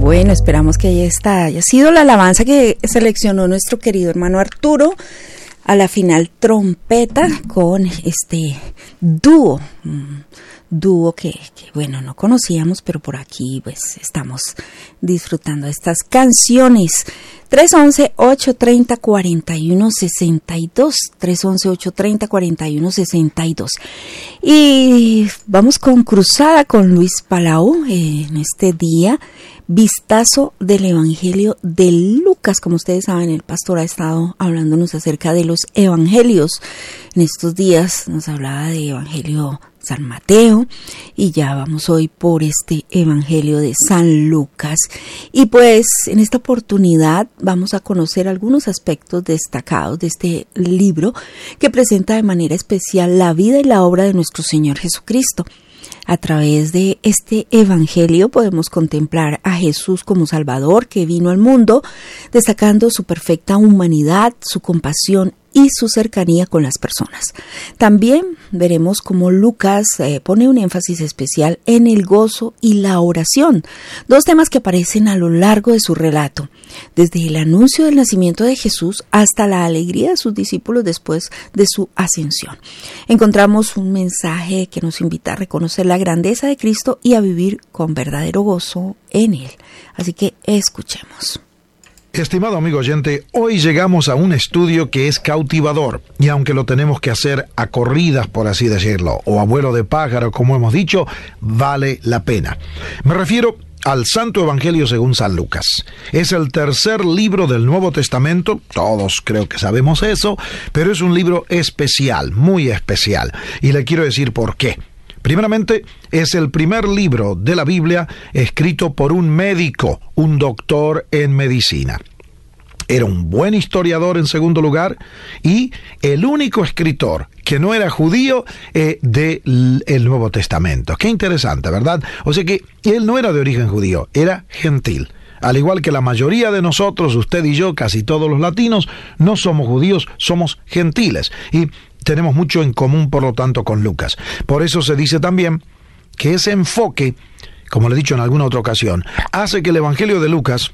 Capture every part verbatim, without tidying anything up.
Bueno, esperamos que esta haya sido la alabanza que seleccionó nuestro querido hermano Arturo. A la final, trompeta con este dúo, dúo que, que, bueno, no conocíamos, pero por aquí pues estamos disfrutando de estas canciones. tres once, ocho treinta, cuarenta y uno sesenta y dos, tres once, ocho treinta, cuarenta y uno sesenta y dos. Y vamos con Cruzada con Luis Palau en este día. Vistazo del Evangelio de Lucas. Como ustedes saben, el pastor ha estado hablándonos acerca de los evangelios. En estos días nos hablaba de Evangelio San Mateo y ya vamos hoy por este Evangelio de San Lucas. Y pues en esta oportunidad vamos a conocer algunos aspectos destacados de este libro que presenta de manera especial la vida y la obra de nuestro Señor Jesucristo. A través de este evangelio podemos contemplar a Jesús como Salvador que vino al mundo, destacando su perfecta humanidad, su compasión y su cercanía con las personas. También veremos cómo Lucas eh, pone un énfasis especial en el gozo y la oración, dos temas que aparecen a lo largo de su relato, desde el anuncio del nacimiento de Jesús hasta la alegría de sus discípulos después de su ascensión. Encontramos un mensaje que nos invita a reconocer la grandeza de Cristo y a vivir con verdadero gozo en Él. Así que escuchemos. Estimado amigo oyente, hoy llegamos a un estudio que es cautivador, y aunque lo tenemos que hacer a corridas, por así decirlo, o a vuelo de pájaro, como hemos dicho, vale la pena. Me refiero al Santo Evangelio según San Lucas. Es el tercer libro del Nuevo Testamento, todos creo que sabemos eso, pero es un libro especial, muy especial, y le quiero decir por qué. Primeramente, es el primer libro de la Biblia escrito por un médico, un doctor en medicina. Era un buen historiador en segundo lugar y el único escritor que no era judío eh, del Nuevo Testamento. Qué interesante, ¿verdad? O sea que él no era de origen judío, era gentil. Al igual que la mayoría de nosotros, usted y yo, casi todos los latinos, no somos judíos, somos gentiles. Y tenemos mucho en común, por lo tanto, con Lucas. Por eso se dice también que ese enfoque, como le he dicho en alguna otra ocasión, hace que el Evangelio de Lucas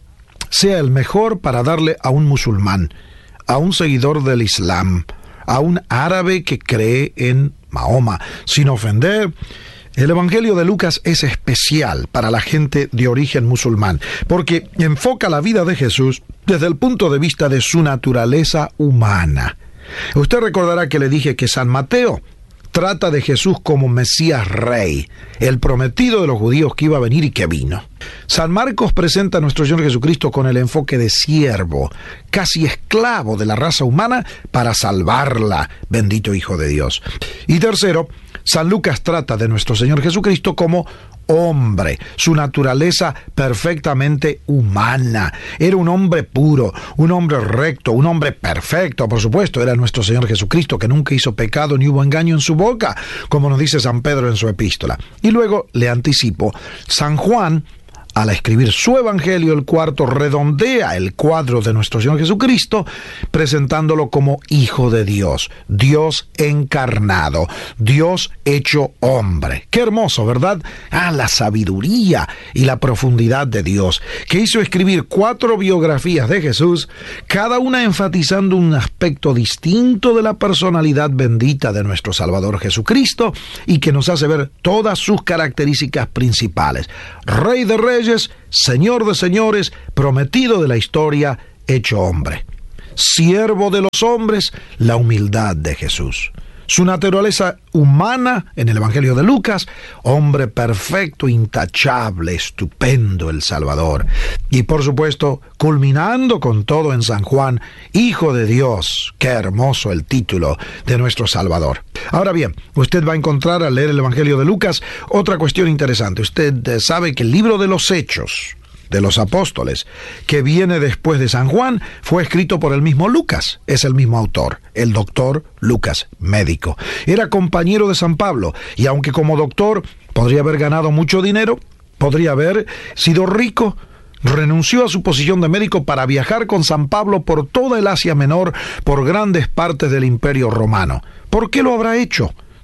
sea el mejor para darle a un musulmán, a un seguidor del Islam, a un árabe que cree en Mahoma, sin ofender. El Evangelio de Lucas es especial para la gente de origen musulmán, porque enfoca la vida de Jesús desde el punto de vista de su naturaleza humana. Usted recordará que le dije que San Mateo trata de Jesús como Mesías Rey, el prometido de los judíos que iba a venir y que vino. San Marcos presenta a nuestro Señor Jesucristo con el enfoque de siervo, casi esclavo de la raza humana para salvarla, bendito Hijo de Dios. Y tercero, San Lucas trata de nuestro Señor Jesucristo como hombre, su naturaleza perfectamente humana. Era un hombre puro, un hombre recto, un hombre perfecto, por supuesto. Era nuestro Señor Jesucristo, que nunca hizo pecado ni hubo engaño en su boca, como nos dice San Pedro en su epístola. Y luego le anticipo, San Juan, al escribir su Evangelio, el cuarto, redondea el cuadro de nuestro Señor Jesucristo, presentándolo como Hijo de Dios, Dios encarnado, Dios hecho hombre. Qué hermoso, ¿verdad? Ah, la sabiduría y la profundidad de Dios, que hizo escribir cuatro biografías de Jesús, cada una enfatizando un aspecto distinto de la personalidad bendita de nuestro Salvador Jesucristo, y que nos hace ver todas sus características principales. Rey de reyes, Señor de señores, prometido de la historia, hecho hombre. Siervo de los hombres, la humildad de Jesús. Su naturaleza humana, en el Evangelio de Lucas, hombre perfecto, intachable, estupendo el Salvador. Y por supuesto, culminando con todo en San Juan, Hijo de Dios. Qué hermoso el título de nuestro Salvador. Ahora bien, usted va a encontrar al leer el Evangelio de Lucas otra cuestión interesante. Usted sabe que el libro de los Hechos de los Apóstoles, que viene después de San Juan, fue escrito por el mismo Lucas. Es el mismo autor, el doctor Lucas, médico. Era compañero de San Pablo, y aunque como doctor podría haber ganado mucho dinero, podría haber sido rico, renunció a su posición de médico para viajar con San Pablo por toda el Asia Menor, por grandes partes del Imperio Romano. ¿Por qué lo habrá hecho?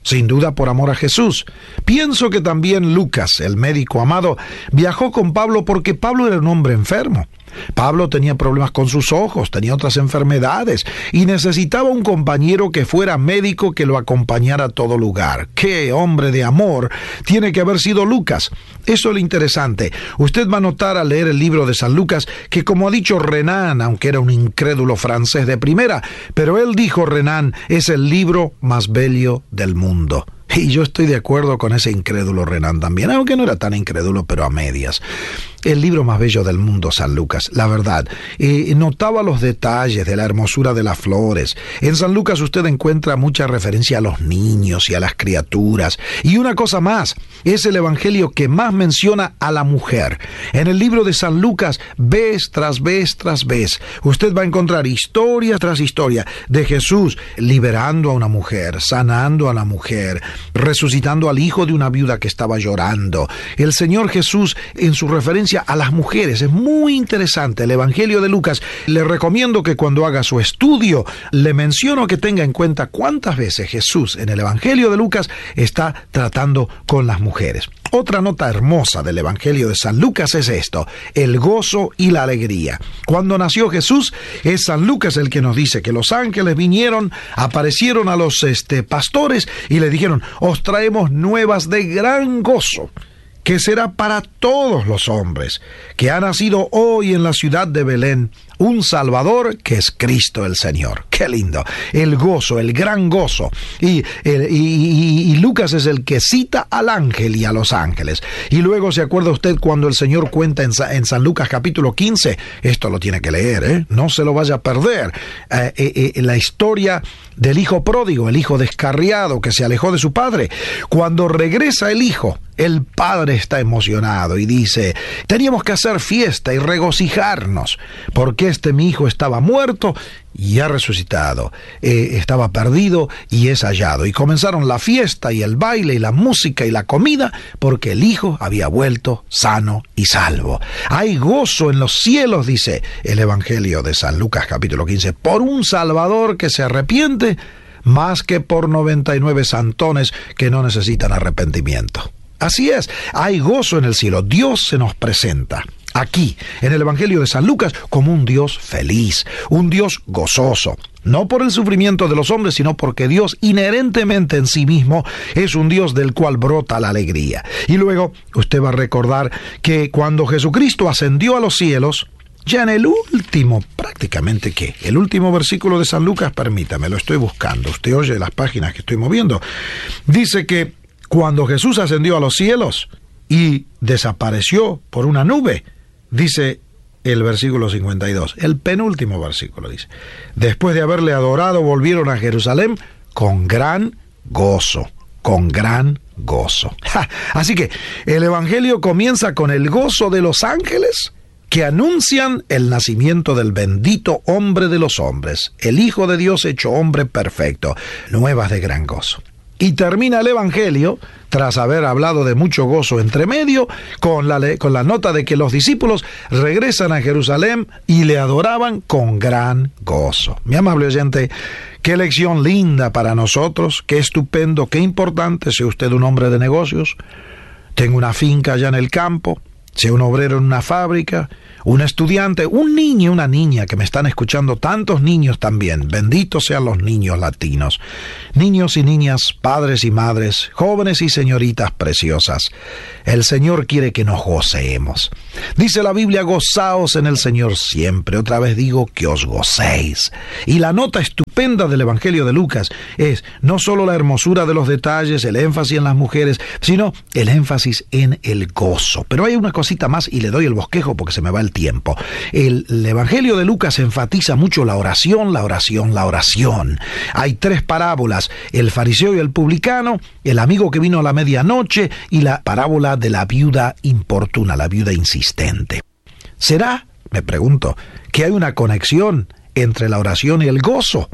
sin duda por amor a Jesús. Pienso que también Lucas, el médico amado, viajó con Pablo porque Pablo era un hombre enfermo. Pablo tenía problemas con sus ojos, tenía otras enfermedades y necesitaba un compañero que fuera médico que lo acompañara a todo lugar. ¡Qué hombre de amor tiene que haber sido Lucas! Eso es lo interesante. Usted va a notar al leer el libro de San Lucas que, como ha dicho Renan, aunque era un incrédulo francés de primera, pero él dijo, Renan, es el libro más bello del mundo. Y yo estoy de acuerdo con ese incrédulo Renan también, aunque no era tan incrédulo, pero a medias. El libro más bello del mundo, San Lucas, la verdad. Eh, notaba los detalles de la hermosura de las flores. En San Lucas usted encuentra mucha referencia a los niños y a las criaturas. Y una cosa más, es el evangelio que más menciona a la mujer. En el libro de San Lucas, vez tras vez tras vez, usted va a encontrar historia tras historia de Jesús liberando a una mujer, sanando a la mujer, resucitando al hijo de una viuda que estaba llorando. El Señor Jesús en su referencia a las mujeres es muy interesante. El Evangelio de Lucas, le recomiendo que cuando haga su estudio le menciono que tenga en cuenta cuántas veces Jesús en el Evangelio de Lucas está tratando con las mujeres. Otra nota hermosa del Evangelio de San Lucas es esto, el gozo y la alegría. Cuando nació Jesús, es San Lucas el que nos dice que los ángeles vinieron, aparecieron a los este, pastores y le dijeron, os traemos nuevas de gran gozo, que será para todos los hombres, que ha nacido hoy en la ciudad de Belén un Salvador que es Cristo el Señor. ¡Qué lindo! El gozo, el gran gozo. Y, el, y, y, y Lucas es el que cita al ángel y a los ángeles. Y luego se acuerda usted cuando el Señor cuenta en, en San Lucas capítulo quince, esto lo tiene que leer, ¿eh? No se lo vaya a perder, eh, eh, eh, la historia del hijo pródigo, el hijo descarriado que se alejó de su padre. Cuando regresa el hijo, el padre está emocionado y dice, teníamos que hacer fiesta y regocijarnos, porque este mi hijo estaba muerto y ha resucitado, eh, estaba perdido y es hallado. Y comenzaron la fiesta y el baile y la música y la comida, porque el hijo había vuelto sano y salvo. Hay gozo en los cielos, dice el Evangelio de San Lucas capítulo quince, por un Salvador que se arrepiente, más que por noventa y nueve santones que no necesitan arrepentimiento. Así es, hay gozo en el cielo. Dios se nos presenta aquí, en el Evangelio de San Lucas, como un Dios feliz, un Dios gozoso. No por el sufrimiento de los hombres, sino porque Dios inherentemente en sí mismo es un Dios del cual brota la alegría. Y luego usted va a recordar que cuando Jesucristo ascendió a los cielos, ya en el último, prácticamente ¿qué? El último versículo de San Lucas, permítame, lo estoy buscando. Usted oye las páginas que estoy moviendo. Dice que cuando Jesús ascendió a los cielos y desapareció por una nube, dice el versículo cincuenta y dos, el penúltimo versículo dice, después de haberle adorado, volvieron a Jerusalén con gran gozo, con gran gozo. Ja, así que el Evangelio comienza con el gozo de los ángeles que anuncian el nacimiento del bendito hombre de los hombres, el Hijo de Dios hecho hombre perfecto, nuevas de gran gozo. Y termina el Evangelio, tras haber hablado de mucho gozo entre medio, con la, con la nota de que los discípulos regresan a Jerusalén y le adoraban con gran gozo. Mi amable oyente, qué lección linda para nosotros, qué estupendo, qué importante, sea usted un hombre de negocios, tenga una finca allá en el campo, sea un obrero en una fábrica, un estudiante, un niño, una niña que me están escuchando, tantos niños también, benditos sean los niños latinos, niños y niñas, padres y madres, jóvenes y señoritas preciosas, el Señor quiere que nos gocemos. Dice la Biblia, gozaos en el Señor siempre, otra vez digo que os gocéis. Y la nota estupenda del Evangelio de Lucas es no solo la hermosura de los detalles, el énfasis en las mujeres, sino el énfasis en el gozo. Pero hay una cosita más y le doy el bosquejo porque se me va el tiempo. El, el Evangelio de Lucas enfatiza mucho la oración, la oración, la oración. Hay tres parábolas, el fariseo y el publicano, el amigo que vino a la medianoche y la parábola de la viuda importuna, la viuda insistente. ¿Será, me pregunto, que hay una conexión entre la oración y el gozo?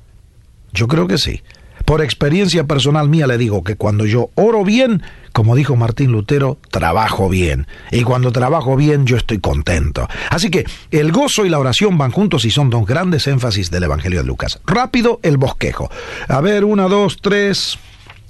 Yo creo que sí. Por experiencia personal mía le digo que cuando yo oro bien, como dijo Martín Lutero, trabajo bien. Y cuando trabajo bien, yo estoy contento. Así que el gozo y la oración van juntos y son dos grandes énfasis del Evangelio de Lucas. Rápido, el bosquejo. A ver, una, dos, tres.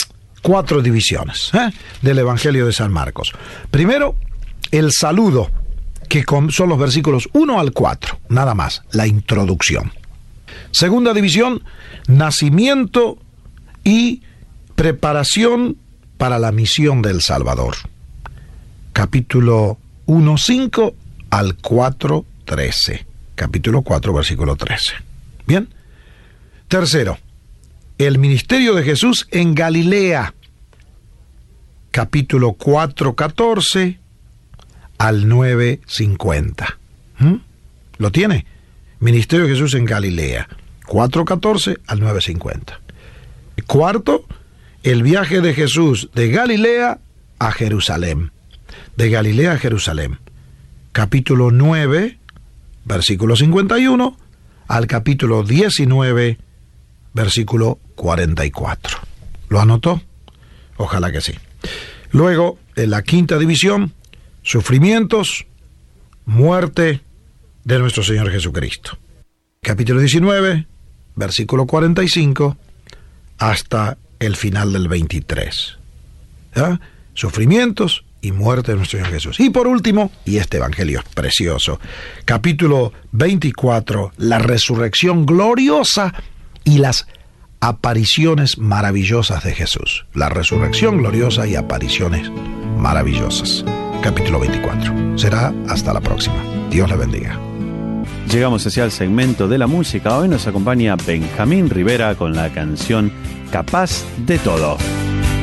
cuatro divisiones ¿eh? del Evangelio de San Marcos. Primero, el saludo, que son los versículos uno al cuatro, nada más, la introducción. Segunda división, nacimiento y preparación para la misión del Salvador. Capítulo uno, cinco al cuatro, trece. Capítulo cuatro, versículo trece. Bien. Tercero, el ministerio de Jesús en Galilea. Capítulo cuatro, catorce al nueve, cincuenta. ¿Mm? ¿Lo tiene? Ministerio de Jesús en Galilea. cuatro, catorce al nueve, cincuenta. Cuarto, el viaje de Jesús de Galilea a Jerusalén. De Galilea a Jerusalén. Capítulo nueve, versículo cincuenta y uno, al capítulo diecinueve, versículo cuarenta y cuatro. ¿Lo anotó? Ojalá que sí. Luego, en la quinta división, sufrimientos, muerte de nuestro Señor Jesucristo. Capítulo diecinueve, versículo cuarenta y cinco, hasta el final del veintitrés. ¿Ya? Sufrimientos y muerte de nuestro Señor Jesús. Y por último, y este evangelio es precioso, capítulo veinticuatro, la resurrección gloriosa y las apariciones maravillosas de Jesús. La resurrección gloriosa y apariciones maravillosas. Capítulo veinticuatro. Será hasta la próxima. Dios le bendiga. Llegamos hacia el segmento de la música. Hoy nos acompaña Benjamín Rivera con la canción Capaz de Todo.